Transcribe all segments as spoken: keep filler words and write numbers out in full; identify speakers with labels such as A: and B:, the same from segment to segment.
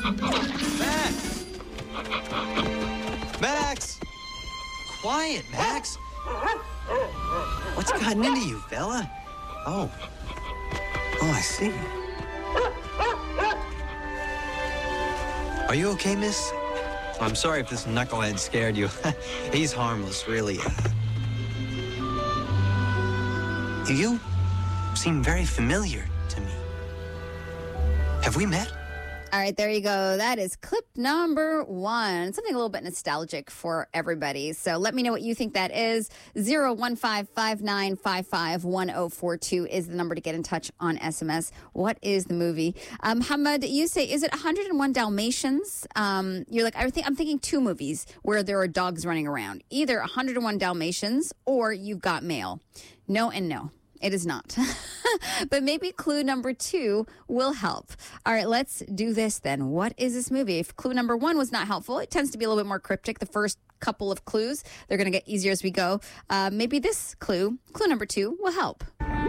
A: Max! Max! Quiet, Max! What's gotten into you, Bella? Oh. Oh, I see. Are you okay, miss? I'm sorry if this knucklehead scared you. He's harmless, really. You seem very familiar to me. Have we met?
B: All right, there you go. That is clip number one. Something a little bit nostalgic for everybody. So let me know what you think that is. zero one five five nine five five one zero four two is the number to get in touch on S M S. What is the movie? Um, Hamad, you say, is it one hundred one Dalmatians? Um, you're like, I think, I'm thinking two movies where there are dogs running around. Either one hundred one Dalmatians or You've Got Mail. No and no. It is not. But maybe clue number two will help. All right, let's do this then. What is this movie? If clue number one was not helpful, it tends to be a little bit more cryptic. The first couple of clues, they're going to get easier as we go. Uh, maybe this clue, clue number two, will help.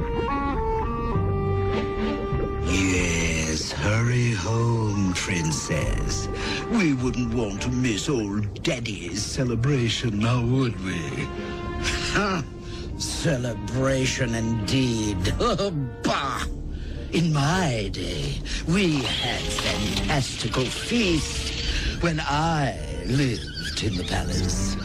C: Yes, hurry home, princess. We wouldn't want to miss old Daddy's celebration, now would we? Ha! Celebration indeed. Oh, bah! In my day, we had fantastical feasts when I lived in the palace.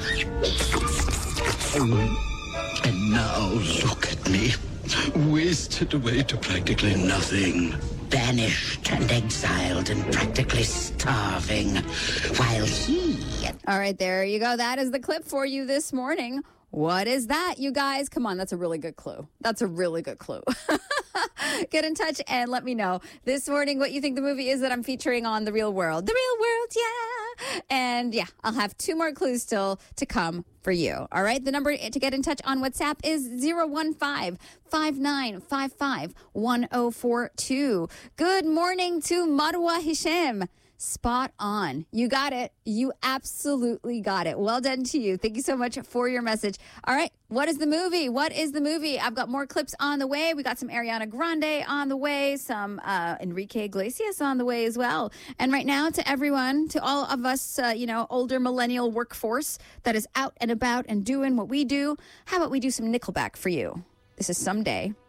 C: And now look at me, wasted away to practically nothing. Banished and exiled and practically starving, while he...
B: All right, there you go. That is the clip for you this morning. What is that, you guys? Come on, that's a really good clue. That's a really good clue. Get in touch and let me know this morning what you think the movie is that I'm featuring on The Real World. The Real World, yeah. And yeah, I'll have two more clues still to come for you. All right, the number to get in touch on WhatsApp is zero one five five nine five five one zero four two. Good morning to Marwa Hisham. Spot on. You got it. You absolutely got it. Well done to you. Thank you so much for your message. All right. What is the movie? What is the movie? I've got more clips on the way. We got some Ariana Grande on the way, some uh, Enrique Iglesias on the way as well. And right now, to everyone, to all of us, uh, you know, older millennial workforce that is out and about and doing what we do, how about we do some Nickelback for you? This is Someday.